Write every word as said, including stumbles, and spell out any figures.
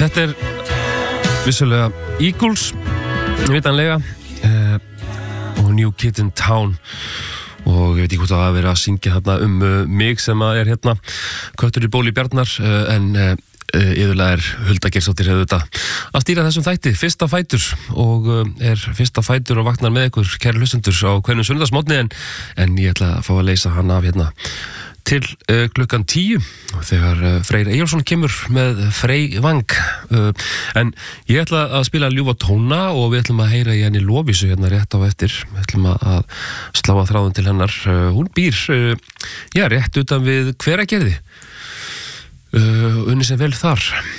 Þetta er vissulega Eagles, vitanlega, uh, og New Kid in Town. Og ég veit ekki hvort að það hafi verið að syngja þarna um uh, mig sem að er hérna köttur í bóli Bjarnar, uh, en uh, yfirlega er Hulda Geirsdóttir hefur þetta að stýra þessum þætti, fyrsta fætur, og uh, er fyrsta fætur og vaknar með ykkur, kæri hlustendur, á hverjum sunnudagsmorgni, en, en ég ætla að fá að leysa hann af hérna til uh, klukkan tíu þegar uh, Freyr Eyjólfsson kemur með Frey Vang, uh, en ég ætla að spila ljúfa tóna og við ætlum að heyra í henni Lovísu hérna rétt á eftir. Við ætlum að slá að þráðum til hennar. Uh, hún býr uh, já, rétt utan við Hveragerði, uh, unni sem vel þar.